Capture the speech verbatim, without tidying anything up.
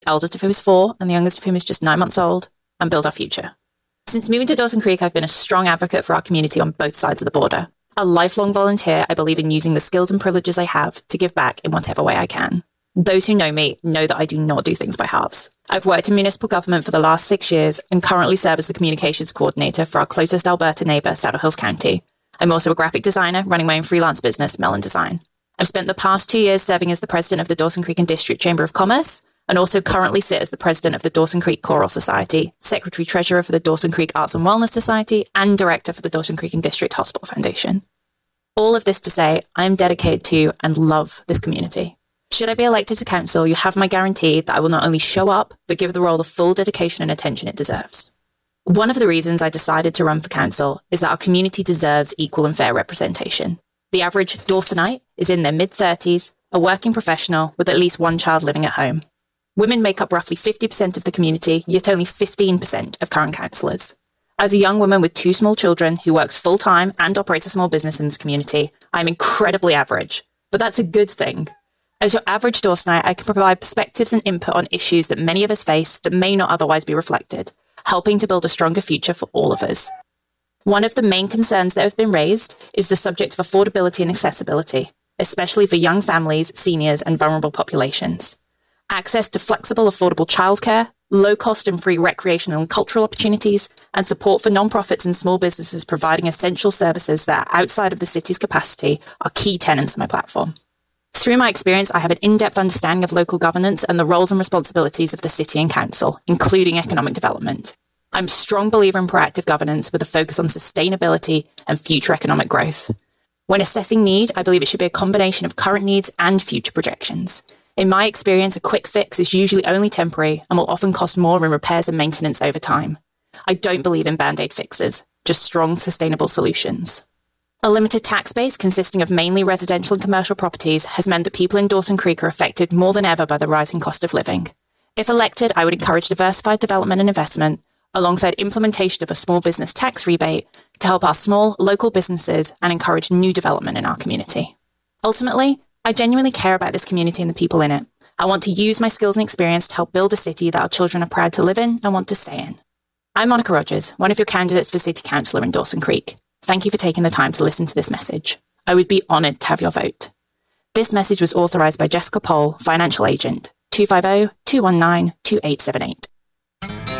the eldest of whom is four and the youngest of whom is just nine months old, and build our future. Since moving to Dawson Creek, I've been a strong advocate for our community on both sides of the border. A lifelong volunteer, I believe in using the skills and privileges I have to give back in whatever way I can. Those who know me know that I do not do things by halves. I've worked in municipal government for the last six years and currently serve as the communications coordinator for our closest Alberta neighbour, Saddle Hills County. I'm also a graphic designer running my own freelance business, Melon Design. I've spent the past two years serving as the president of the Dawson Creek and District Chamber of Commerce, and also currently sit as the president of the Dawson Creek Choral Society, secretary-treasurer for the Dawson Creek Arts and Wellness Society, and director for the Dawson Creek and District Hospital Foundation. All of this to say, I am dedicated to and love this community. Should I be elected to council, you have my guarantee that I will not only show up, but give the role the full dedication and attention it deserves. One of the reasons I decided to run for council is that our community deserves equal and fair representation. The average Dawsonite is in their mid-thirties, a working professional with at least one child living at home. Women make up roughly fifty percent of the community, yet only fifteen percent of current councillors. As a young woman with two small children who works full-time and operates a small business in this community, I'm incredibly average. But that's a good thing. As your average Dawsonite, I can provide perspectives and input on issues that many of us face that may not otherwise be reflected, helping to build a stronger future for all of us. One of the main concerns that have been raised is the subject of affordability and accessibility, especially for young families, seniors, and vulnerable populations. Access to flexible, affordable childcare, low-cost and free recreational and cultural opportunities, and support for non-profits and small businesses providing essential services that are outside of the city's capacity are key tenets of my platform. Through my experience, I have an in-depth understanding of local governance and the roles and responsibilities of the city and council, including economic development. I'm a strong believer in proactive governance with a focus on sustainability and future economic growth. When assessing need, I believe it should be a combination of current needs and future projections. In my experience, a quick fix is usually only temporary and will often cost more in repairs and maintenance over time. I don't believe in band-aid fixes, just strong, sustainable solutions. A limited tax base consisting of mainly residential and commercial properties has meant that people in Dawson Creek are affected more than ever by the rising cost of living. If elected, I would encourage diversified development and investment, alongside implementation of a small business tax rebate to help our small, local businesses and encourage new development in our community. Ultimately, I genuinely care about this community and the people in it. I want to use my skills and experience to help build a city that our children are proud to live in and want to stay in. I'm Monica Rogers, one of your candidates for City Councillor in Dawson Creek. Thank you for taking the time to listen to this message. I would be honoured to have your vote. This message was authorised by Jessica Pohl, Financial Agent, two five zero, two one nine, two eight seven eight.